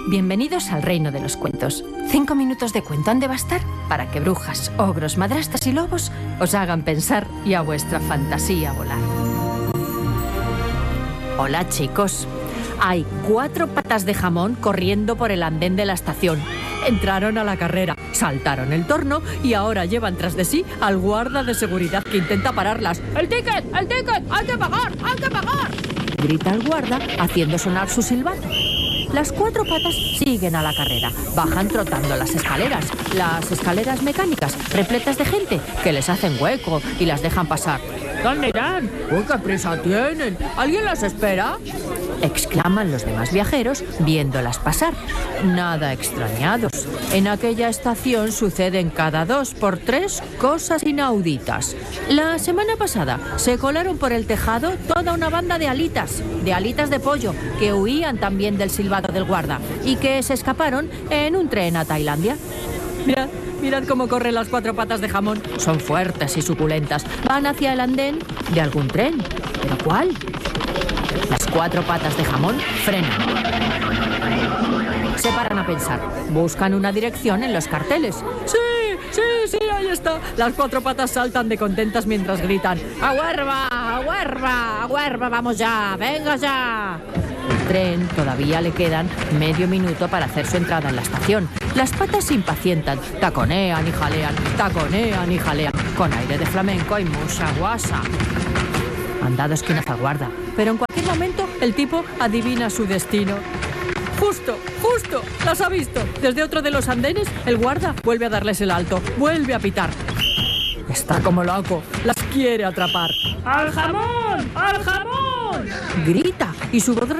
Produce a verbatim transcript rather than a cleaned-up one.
Bienvenidos al reino de los cuentos. Cinco minutos de cuento han de bastar para que brujas, ogros, madrastas y lobos os hagan pensar y a vuestra fantasía volar. Hola, chicos. Hay cuatro patas de jamón corriendo por el andén de la estación. Entraron a la carrera, saltaron el torno y ahora llevan tras de sí al guarda de seguridad que intenta pararlas. ¡El ticket! ¡El ticket! ¡Hay que pagar! ¡Hay que pagar! Grita el guarda haciendo sonar su silbato. Las cuatro patas siguen a la carrera. Bajan trotando las escaleras. Las escaleras mecánicas, repletas de gente, que les hacen hueco y las dejan pasar. ¿Dónde irán? ¡Uy, qué prisa tienen! ¿Alguien las espera? Exclaman los demás viajeros viéndolas pasar. Nada extrañados. En aquella estación suceden cada dos por tres cosas inauditas. La semana pasada se colaron por el tejado toda una banda de alitas, de alitas de pollo, que huían también del silbato del guarda y que se escaparon en un tren a Tailandia. Mirad, mirad cómo corren las cuatro patas de jamón. Son fuertes y suculentas. Van hacia el andén de algún tren. ¿Pero cuál? Las cuatro patas de jamón frenan. Se paran a pensar. Buscan una dirección en los carteles. ¡Sí! ¡Sí! ¡Sí! Ahí está. Las cuatro patas saltan de contentas mientras gritan: ¡A Huerva! ¡A Huerva! ¡A Huerva! ¡Vamos ya! ¡Venga ya! El tren todavía le quedan medio minuto para hacer su entrada en la estación. Las patas se impacientan, taconean y jalean, taconean y jalean, con aire de flamenco y mucha guasa. Han dado esquinas al guarda, pero en cualquier momento el tipo adivina su destino. ¡Justo! ¡Justo! ¡Las ha visto! Desde otro de los andenes, el guarda vuelve a darles el alto, vuelve a pitar. Está como loco, las quiere atrapar. ¡Al jamón! ¡Al jamón! Grita y su voz